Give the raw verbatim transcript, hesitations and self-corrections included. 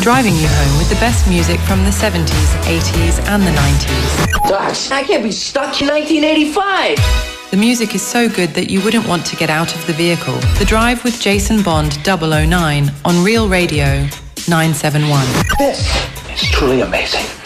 driving you home with the best music from the seventies, eighties and the nineties. Gosh, I can't be stuck in nineteen eighty-five. The music is so good that you wouldn't want to get out of the vehicle. The Drive with Jason Bond double oh nine on Real Radio nine seven one. This is truly amazing.